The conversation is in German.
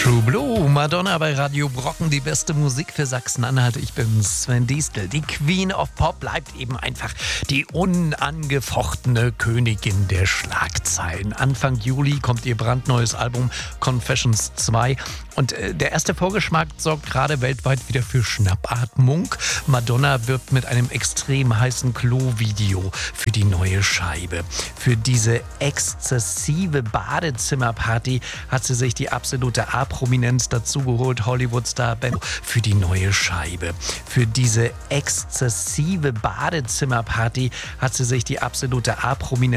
True Blue, Madonna bei Radio Brocken, die beste Musik für Sachsen-Anhalt. Ich bin Sven Diestel. Die Queen of Pop bleibt eben einfach die unangefochtene Königin der Schlagzeilen. Anfang Juli kommt ihr brandneues Album Confessions 2 und der erste Vorgeschmack sorgt gerade weltweit wieder für Schnappatmung. Madonna wirbt mit einem extrem heißen Klo-Video für die neue Scheibe. Für diese exzessive Badezimmerparty hat sie sich die absolute A-Prominenz dazugeholt, Hollywood-Star Ben für die neue Scheibe. Für diese exzessive Badezimmerparty hat sie sich die absolute A-Prominenz